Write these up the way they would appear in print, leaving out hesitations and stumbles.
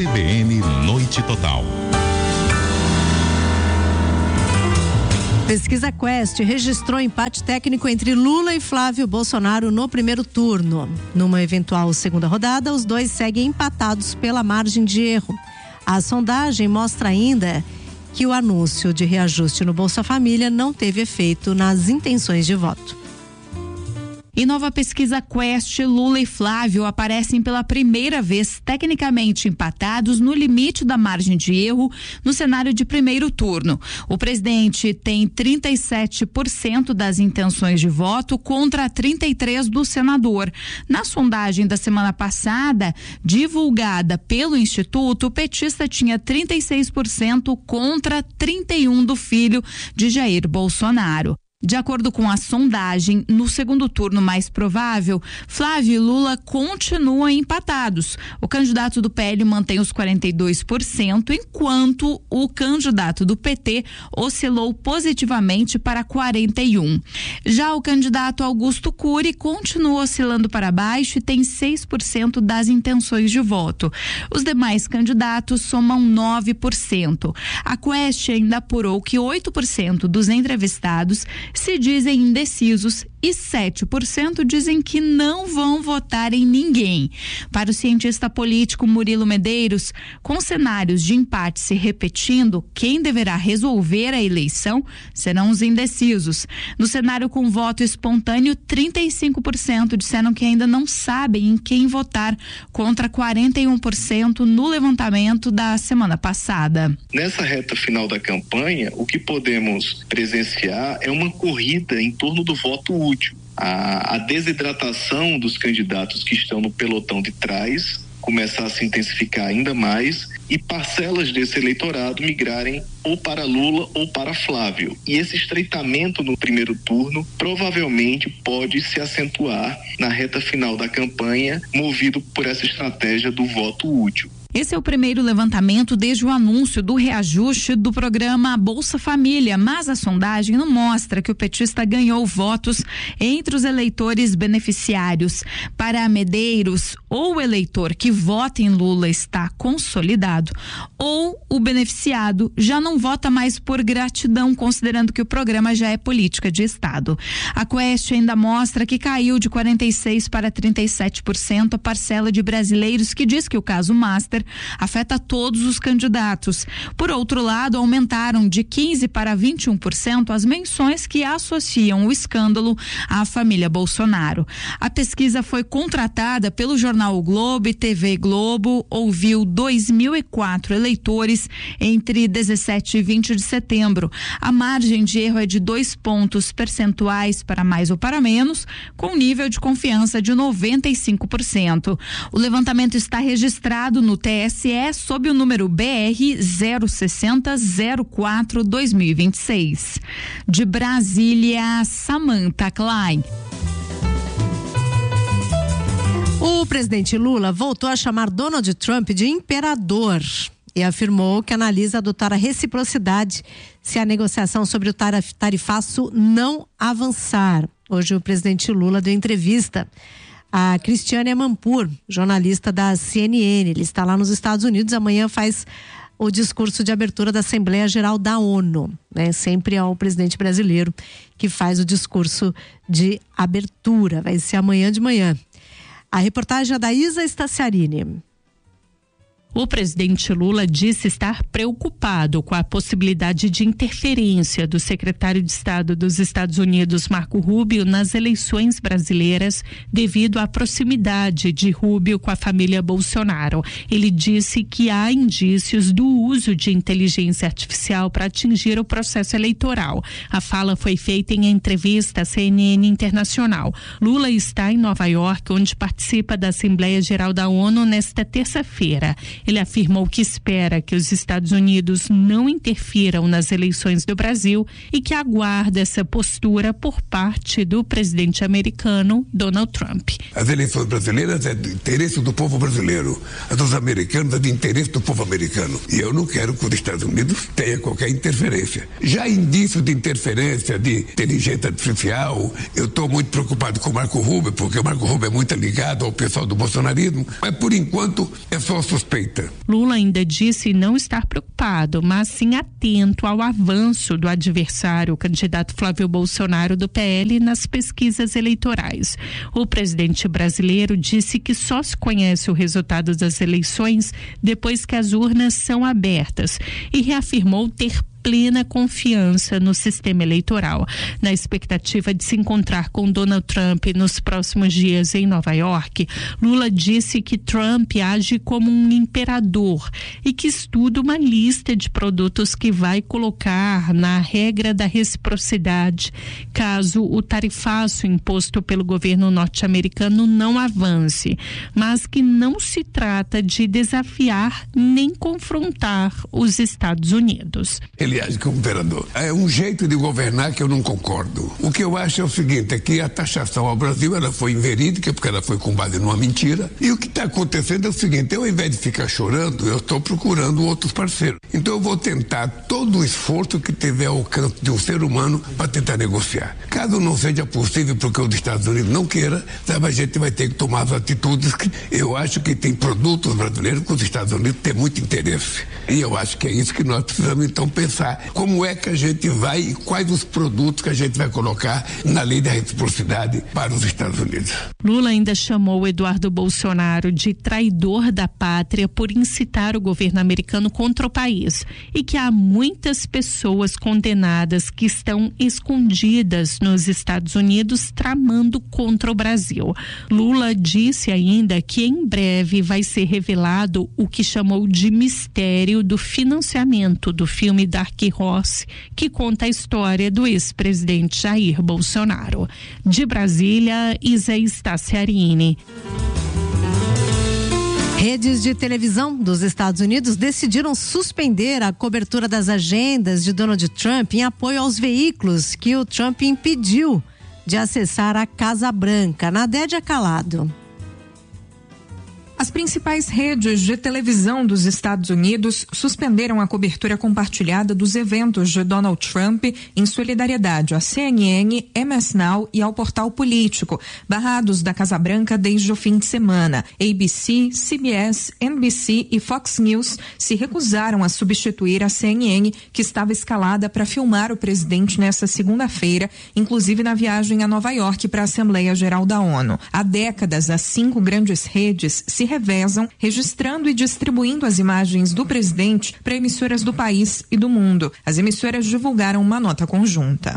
CBN Noite Total. Pesquisa Quest registrou empate técnico entre Lula e Flávio Bolsonaro no primeiro turno. Numa eventual segunda rodada, os dois seguem empatados pela margem de erro. A sondagem mostra ainda que o anúncio de reajuste no Bolsa Família não teve efeito nas intenções de voto. Em nova pesquisa Quest, Lula e Flávio aparecem pela primeira vez tecnicamente empatados no limite da margem de erro no cenário de primeiro turno. O presidente tem 37% das intenções de voto contra 33% do senador. Na sondagem da semana passada, divulgada pelo Instituto, o petista tinha 36% contra 31% do filho de Jair Bolsonaro. De acordo com a sondagem, no segundo turno mais provável, Flávio e Lula continuam empatados. O candidato do PL mantém os 42%, enquanto o candidato do PT oscilou positivamente para 41%. Já o candidato Augusto Cury continua oscilando para baixo e tem 6% das intenções de voto. Os demais candidatos somam 9%. A Quest ainda apurou que 8% dos entrevistados se dizem indecisos e 7% dizem que não vão votar em ninguém. Para o cientista político Murilo Medeiros, com cenários de empate se repetindo, quem deverá resolver a eleição serão os indecisos. No cenário com voto espontâneo, 35% disseram que ainda não sabem em quem votar, contra 41% no levantamento da semana passada. Nessa reta final da campanha, o que podemos presenciar é uma corrida em torno do voto útil. A desidratação dos candidatos que estão no pelotão de trás começar a se intensificar ainda mais e parcelas desse eleitorado migrarem ou para Lula ou para Flávio. E esse estreitamento no primeiro turno provavelmente pode se acentuar na reta final da campanha, movido por essa estratégia do voto útil. Esse é o primeiro levantamento desde o anúncio do reajuste do programa Bolsa Família, mas a sondagem não mostra que o petista ganhou votos entre os eleitores beneficiários. Para Medeiros, ou o eleitor que vota em Lula está consolidado, ou o beneficiado já não vota mais por gratidão, considerando que o programa já é política de Estado. A Quest ainda mostra que caiu de 46% para 37% a parcela de brasileiros que diz que o caso Master afeta todos os candidatos. Por outro lado, aumentaram de 15% para 21% as menções que associam o escândalo à família Bolsonaro. A pesquisa foi contratada pelo jornal O Globo e TV Globo, ouviu 2.004 eleitores entre 17 e 20 de setembro. A margem de erro é de 2 pontos percentuais para mais ou para menos, com nível de confiança de 95%. O levantamento está registrado no TSE sob o número BR 06004/2026. De Brasília, Samantha Klein. O presidente Lula voltou a chamar Donald Trump de imperador e afirmou que analisa adotar a reciprocidade se a negociação sobre o tarifaço não avançar. Hoje o presidente Lula deu entrevista a Cristiane Amanpour, jornalista da CNN. Ele está lá nos Estados Unidos, amanhã faz o discurso de abertura da Assembleia Geral da ONU, né? Sempre é o presidente brasileiro que faz o discurso de abertura, vai ser amanhã de manhã. A reportagem é da Isa Staciarini. O presidente Lula disse estar preocupado com a possibilidade de interferência do secretário de Estado dos Estados Unidos, Marco Rubio, nas eleições brasileiras devido à proximidade de Rubio com a família Bolsonaro. Ele disse que há indícios do uso de inteligência artificial para atingir o processo eleitoral. A fala foi feita em entrevista à CNN Internacional. Lula está em Nova York, onde participa da Assembleia Geral da ONU nesta terça-feira. Ele afirmou que espera que os Estados Unidos não interfiram nas eleições do Brasil e que aguarda essa postura por parte do presidente americano Donald Trump. As eleições brasileiras é do interesse do povo brasileiro, as dos americanos é do interesse do povo americano. E eu não quero que os Estados Unidos tenha qualquer interferência. Já indício de interferência de inteligência artificial, eu estou muito preocupado com o Marco Rubio, porque o Marco Rubio é muito ligado ao pessoal do bolsonarismo, mas por enquanto é só suspeita. feita. Lula ainda disse não estar preocupado, mas sim atento ao avanço do adversário, o candidato Flávio Bolsonaro do PL, nas pesquisas eleitorais. O presidente brasileiro disse que só se conhece o resultado das eleições depois que as urnas são abertas e reafirmou ter plena confiança no sistema eleitoral. Na expectativa de se encontrar com Donald Trump nos próximos dias em Nova York, Lula disse que Trump age como um imperador e que estuda uma lista de produtos que vai colocar na regra da reciprocidade caso o tarifaço imposto pelo governo norte-americano não avance, mas que não se trata de desafiar nem confrontar os Estados Unidos. Ele age como imperador. É um jeito de governar que eu não concordo. O que eu acho é o seguinte, é que a taxação ao Brasil, ela foi inverídica, porque ela foi com base numa mentira. E o que está acontecendo é o seguinte, eu, ao invés de ficar chorando, eu estou procurando outros parceiros. Então eu vou tentar todo o esforço que tiver ao alcance de um ser humano para tentar negociar. Caso não seja possível, porque os Estados Unidos não queira, sabe, a gente vai ter que tomar as atitudes que eu acho que tem produtos brasileiros que os Estados Unidos têm muito interesse. E eu acho que é isso que nós precisamos então pensar. Como é que a gente vai e quais os produtos que a gente vai colocar na lei da reciprocidade para os Estados Unidos. Lula ainda chamou Eduardo Bolsonaro de traidor da pátria por incitar o governo americano contra o país e que há muitas pessoas condenadas que estão escondidas nos Estados Unidos tramando contra o Brasil. Lula disse ainda que em breve vai ser revelado o que chamou de mistério do financiamento do filme Dark Horse, que conta a história do ex-presidente Jair Bolsonaro. De Brasília, Isaías Tassiarini. Redes de televisão dos Estados Unidos decidiram suspender a cobertura das agendas de Donald Trump em apoio aos veículos que o Trump impediu de acessar a Casa Branca. Nadédia Calado. As principais redes de televisão dos Estados Unidos suspenderam a cobertura compartilhada dos eventos de Donald Trump em solidariedade à CNN, MS Now e ao Portal Político, barrados da Casa Branca desde o fim de semana. ABC, CBS, NBC e Fox News se recusaram a substituir a CNN, que estava escalada para filmar o presidente nesta segunda-feira, inclusive na viagem a Nova York para a Assembleia Geral da ONU. Há décadas, as 5 grandes redes se revezam, registrando e distribuindo as imagens do presidente para emissoras do país e do mundo. As emissoras divulgaram uma nota conjunta.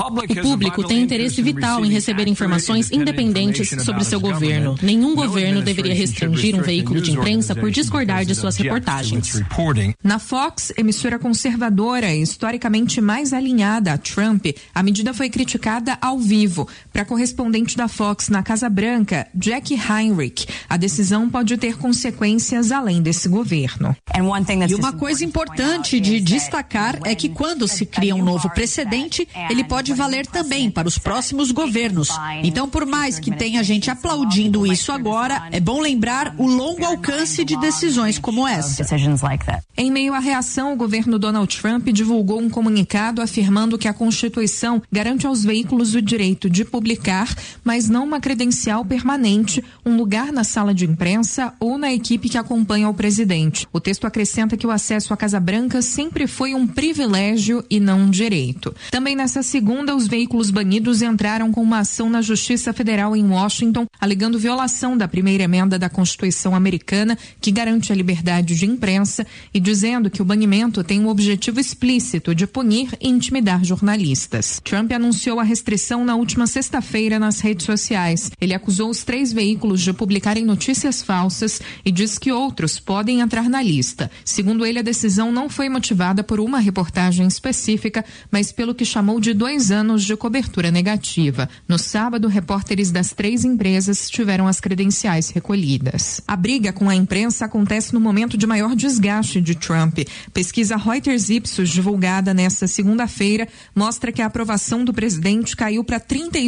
O público tem interesse vital em receber informações independentes sobre seu governo. Nenhum governo deveria restringir um veículo de imprensa por discordar de suas reportagens. Na Fox, emissora conservadora e historicamente mais alinhada a Trump, a medida foi criticada ao vivo. Para a correspondente da Fox na Casa Branca, Jackie Heinrich, a decisão pode ter consequências além desse governo. E uma coisa importante de destacar é que quando se cria um novo precedente, ele pode valer também para os próximos governos. Então, por mais que tenha gente aplaudindo isso agora, é bom lembrar o longo alcance de decisões como essa. Em meio à reação, o governo Donald Trump divulgou um comunicado afirmando que a Constituição garante aos veículos o direito de publicar, mas não uma credencial permanente, um lugar na sala de imprensa ou na equipe que acompanha o presidente. O texto acrescenta que o acesso à Casa Branca sempre foi um privilégio e não um direito. Também nessa segunda, os veículos banidos entraram com uma ação na Justiça Federal em Washington, alegando violação da primeira emenda da Constituição americana, que garante a liberdade de imprensa, e dizendo que o banimento tem um objetivo explícito de punir e intimidar jornalistas. Trump anunciou a restrição na última sexta-feira nas redes sociais. Ele acusou os 3 veículos de publicarem notícias falsas e diz que outros podem entrar na lista. Segundo ele, a decisão não foi motivada por uma reportagem específica, mas pelo que chamou de 2 anos de cobertura negativa. No sábado, repórteres das 3 empresas tiveram as credenciais recolhidas. A briga com a imprensa acontece no momento de maior desgaste de Trump. Pesquisa Reuters Ipsos, divulgada nesta segunda-feira, mostra que a aprovação do presidente caiu para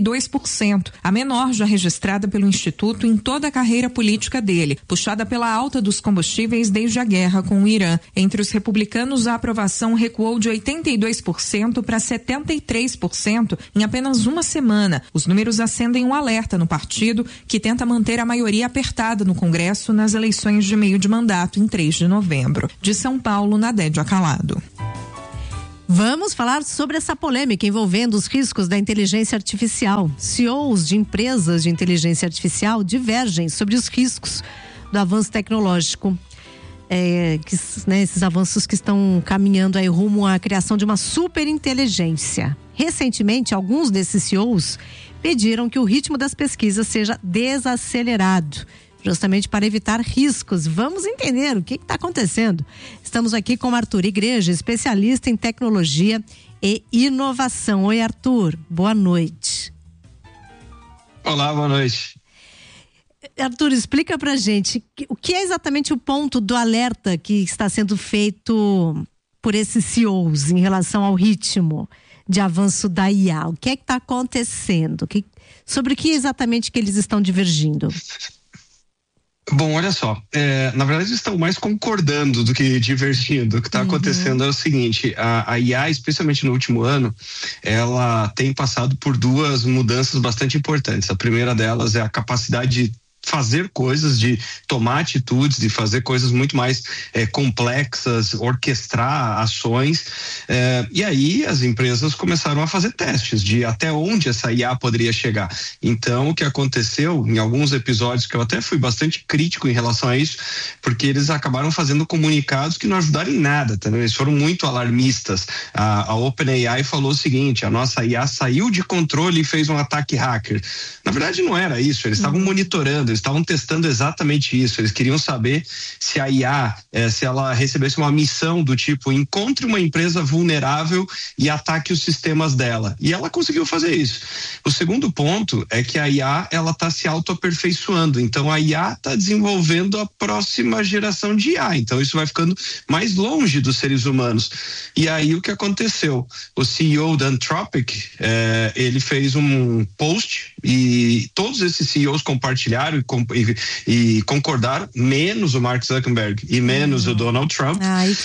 32%, a menor já registrada pelo Instituto em toda a carreira política dele, puxada pela alta dos combustíveis desde a guerra com o Irã. Entre os republicanos, a aprovação recuou de 82% para 73%. 3% em apenas uma semana. Os números acendem um alerta no partido, que tenta manter a maioria apertada no Congresso nas eleições de meio de mandato em 3 de novembro. De São Paulo, Nadédia Calado. Vamos falar sobre essa polêmica envolvendo os riscos da inteligência artificial. CEOs de empresas de inteligência artificial divergem sobre os riscos do avanço tecnológico. Esses avanços que estão caminhando aí rumo à criação de uma superinteligência. Recentemente, alguns desses CEOs pediram que o ritmo das pesquisas seja desacelerado, justamente para evitar riscos. Vamos entender o que está acontecendo. Estamos aqui com Arthur Igreja, especialista em tecnologia e inovação. Oi, Arthur, boa noite. Olá, boa noite. Arthur, explica pra gente o que é exatamente o ponto do alerta que está sendo feito por esses CEOs em relação ao ritmo de avanço da IA. O que é que está acontecendo? Sobre o que exatamente que eles estão divergindo? Bom, olha só, na verdade eles estão mais concordando do que divergindo. O que está acontecendo é o seguinte, a IA, especialmente no último ano, ela tem passado por duas mudanças bastante importantes. A primeira delas é a capacidade de fazer coisas, de tomar atitudes, de fazer coisas muito mais complexas, orquestrar ações, e aí as empresas começaram a fazer testes de até onde essa IA poderia chegar. Então o que aconteceu em alguns episódios, que eu até fui bastante crítico em relação a isso, porque eles acabaram fazendo comunicados que não ajudaram em nada, tá? Eles foram muito alarmistas. A OpenAI falou o seguinte: a nossa IA saiu de controle e fez um ataque hacker. Na verdade não era isso, eles estavam monitorando, eles estavam testando exatamente isso. Eles queriam saber se a IA, se ela recebesse uma missão do tipo, encontre uma empresa vulnerável e ataque os sistemas dela. E ela conseguiu fazer isso. O segundo ponto é que a IA, ela está se autoaperfeiçoando. Então a IA está desenvolvendo a próxima geração de IA. Então isso vai ficando mais longe dos seres humanos. E aí o que aconteceu? O CEO da Anthropic, ele fez um post e todos esses CEOs compartilharam e concordaram, menos o Mark Zuckerberg e menos o Donald Trump,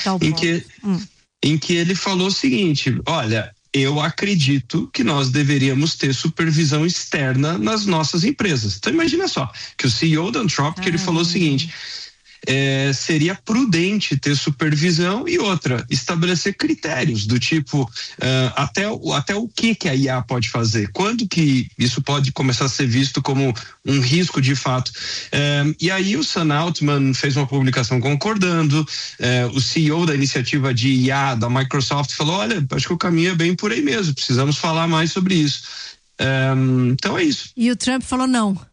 em que ele falou o seguinte: olha, eu acredito que nós deveríamos ter supervisão externa nas nossas empresas. Então imagina só, que o CEO da Anthropic, ele falou o seguinte: seria prudente ter supervisão e outra, estabelecer critérios do tipo até o que a IA pode fazer, quando que isso pode começar a ser visto como um risco de fato. E aí o Sam Altman fez uma publicação concordando, o CEO da iniciativa de IA da Microsoft falou: olha, acho que o caminho é bem por aí mesmo, precisamos falar mais sobre isso. Então é isso. E o Trump falou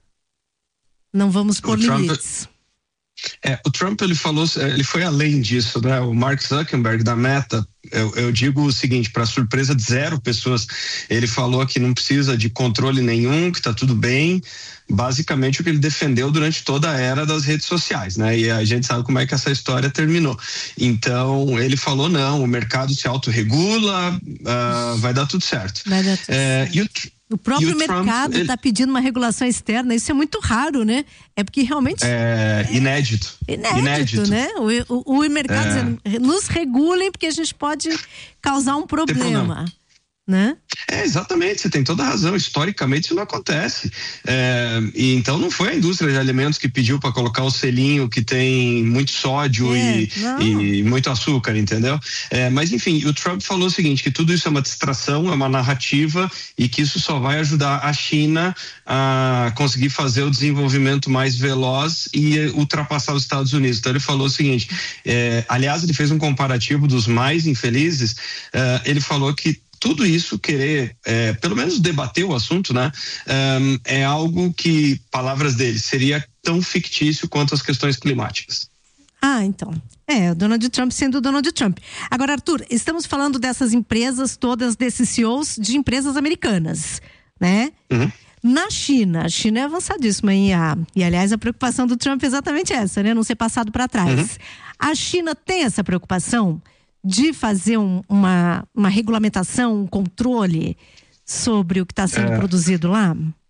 não vamos pôr limites. O Trump, ele falou, ele foi além disso, né? O Mark Zuckerberg da Meta, eu digo o seguinte, para surpresa de 0 pessoas, ele falou que não precisa de controle nenhum, que tá tudo bem, basicamente o que ele defendeu durante toda a era das redes sociais, né? E a gente sabe como é que essa história terminou. Então ele falou: não, o mercado se autorregula, vai dar tudo certo. Vai dar tudo certo. O próprio mercado está pedindo uma regulação externa, isso é muito raro, né? É porque realmente... Inédito, né? O mercado dizendo, nos regulem porque a gente pode causar um problema. Né? Exatamente, você tem toda a razão. Historicamente isso não acontece. E então não foi a indústria de alimentos que pediu para colocar o selinho que tem muito sódio e muito açúcar, entendeu? Mas enfim, o Trump falou o seguinte: que tudo isso é uma distração, é uma narrativa e que isso só vai ajudar a China a conseguir fazer o desenvolvimento mais veloz e ultrapassar os Estados Unidos. Então ele falou o seguinte, aliás, ele fez um comparativo dos mais infelizes. Ele falou que tudo isso, querer, pelo menos debater o assunto, né? É algo que, palavras dele, seria tão fictício quanto as questões climáticas. Então. O Donald Trump sendo o Donald Trump. Agora, Arthur, estamos falando dessas empresas todas, desses CEOs de empresas americanas, né? Na China, a China é avançadíssima em IA. E, aliás, a preocupação do Trump é exatamente essa, né? Não ser passado para trás. A China tem essa preocupação de fazer uma regulamentação, um controle sobre o que está sendo produzido lá?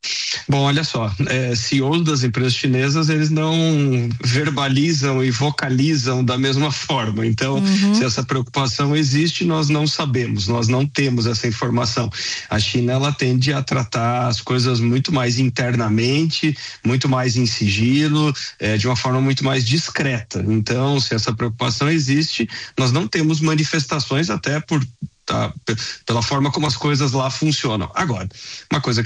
Bom, olha só, CEOs das empresas chinesas, eles não verbalizam e vocalizam da mesma forma. Então, se essa preocupação existe, nós não sabemos, nós não temos essa informação. A China, ela tende a tratar as coisas muito mais internamente, muito mais em sigilo, de uma forma muito mais discreta. Então, se essa preocupação existe, nós não temos manifestações, até pela forma como as coisas lá funcionam. Agora, uma coisa que